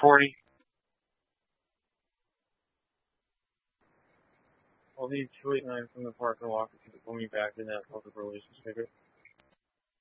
40. I'll need 289 from the park and walk to pull me back in that public relations figure.